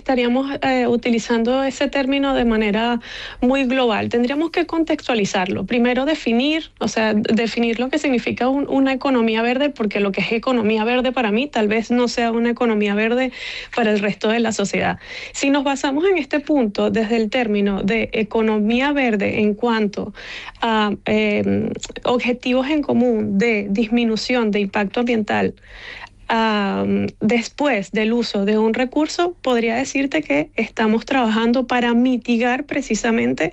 estaríamos utilizando ese término de manera muy global. Tendríamos que contextualizarlo. Primero definir lo que significa una economía verde, porque lo que es economía verde para mí tal vez no sea una economía verde para el resto de la sociedad. Si nos basamos en este punto desde el término de economía verde en cuanto a objetivos en común de disminución de impacto ambiental, después del uso de un recurso, podría decirte que estamos trabajando para mitigar precisamente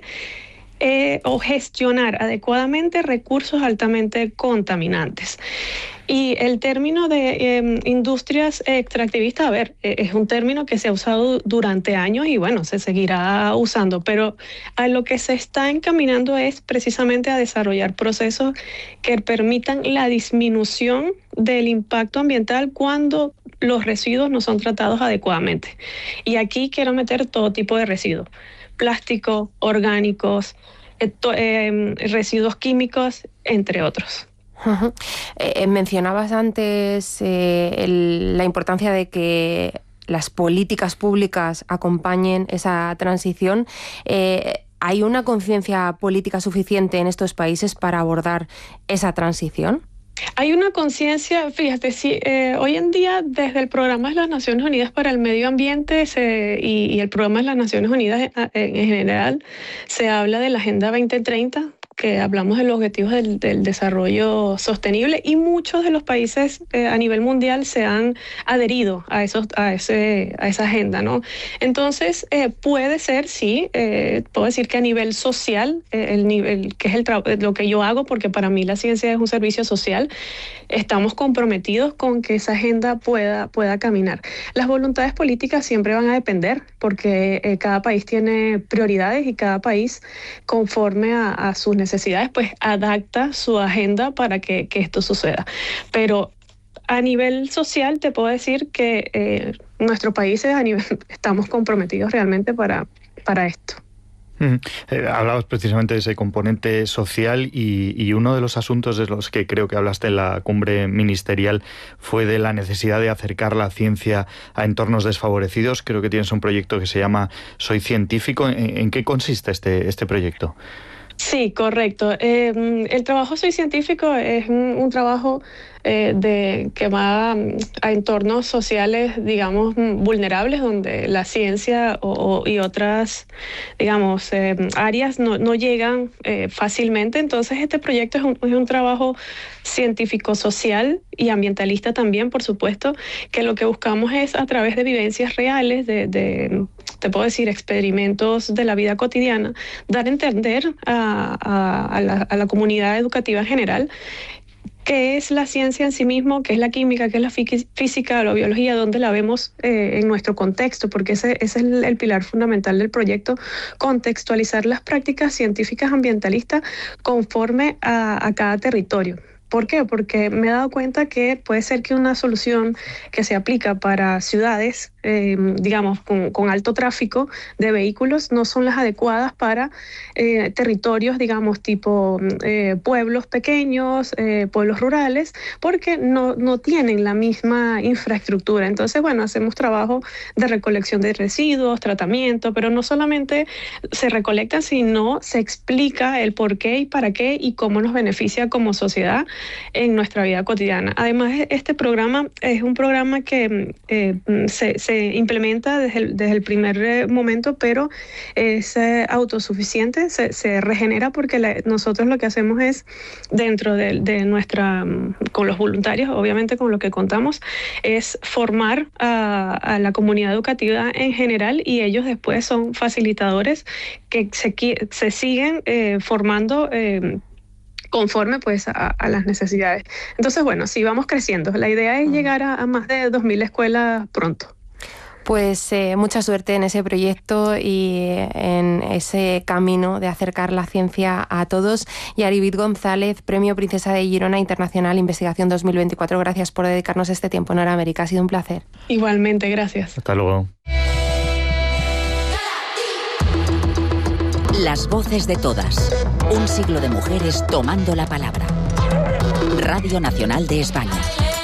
o gestionar adecuadamente recursos altamente contaminantes. Y el término de industrias extractivistas, es un término que se ha usado durante años y bueno, se seguirá usando, pero a lo que se está encaminando es precisamente a desarrollar procesos que permitan la disminución del impacto ambiental cuando los residuos no son tratados adecuadamente. Y aquí quiero meter todo tipo de residuos: plástico, orgánicos, residuos químicos, entre otros. Uh-huh. Mencionabas antes la importancia de que las políticas públicas acompañen esa transición. ¿Hay una conciencia política suficiente en estos países para abordar esa transición? Hay una conciencia, fíjate, sí, hoy en día desde el Programa de las Naciones Unidas para el Medio Ambiente y el Programa de las Naciones Unidas en general, se habla de la Agenda 2030, que hablamos de los objetivos del desarrollo sostenible, y muchos de los países a nivel mundial se han adherido a esa agenda, ¿no? Entonces, puede ser, sí, puedo decir que a nivel social, el nivel que es lo que yo hago, porque para mí la ciencia es un servicio social, estamos comprometidos con que esa agenda pueda caminar. Las voluntades políticas siempre van a depender, porque cada país tiene prioridades y cada país, conforme a sus necesidades, pues adapta su agenda para que esto suceda. Pero a nivel social te puedo decir que nuestros países estamos comprometidos realmente para esto. Hablabas precisamente de ese componente social y uno de los asuntos de los que creo que hablaste en la cumbre ministerial fue de la necesidad de acercar la ciencia a entornos desfavorecidos. Creo que tienes un proyecto que se llama Soy Científico. ¿En qué consiste este proyecto? Sí, correcto. El trabajo Soy Científico es un trabajo que va a entornos sociales, digamos, vulnerables, donde la ciencia y otras, digamos, áreas no llegan fácilmente. Entonces, este proyecto es un trabajo científico-social y ambientalista también, por supuesto, que lo que buscamos es, a través de vivencias reales, te puedo decir, experimentos de la vida cotidiana, dar a entender a la comunidad educativa en general qué es la ciencia en sí mismo, qué es la química, qué es la física, la biología, dónde la vemos en nuestro contexto, porque ese es el pilar fundamental del proyecto: contextualizar las prácticas científicas ambientalistas conforme a cada territorio. ¿Por qué? Porque me he dado cuenta que puede ser que una solución que se aplica para ciudades, digamos, con alto tráfico de vehículos, no son las adecuadas para territorios, digamos, tipo pueblos pequeños, pueblos rurales, porque no tienen la misma infraestructura. Entonces, bueno, hacemos trabajo de recolección de residuos, tratamiento, pero no solamente se recolectan, sino se explica el por qué y para qué y cómo nos beneficia como sociedad en nuestra vida cotidiana. Además, este programa es un programa que se implementa desde el primer momento, pero es autosuficiente, se regenera, porque nosotros lo que hacemos es, dentro de nuestra, con los voluntarios, obviamente con lo que contamos, es formar a la comunidad educativa en general, y ellos después son facilitadores que se siguen formando conforme pues a las necesidades. Entonces, bueno, sí, vamos creciendo. La idea es llegar a más de 2.000 escuelas pronto. Pues mucha suerte en ese proyecto y en ese camino de acercar la ciencia a todos. Yarivit González, Premio Princesa de Girona Internacional Investigación 2024. Gracias por dedicarnos este tiempo en Hora América. Ha sido un placer. Igualmente, gracias. Hasta luego. Las voces de todas. Un siglo de mujeres tomando la palabra. Radio Nacional de España.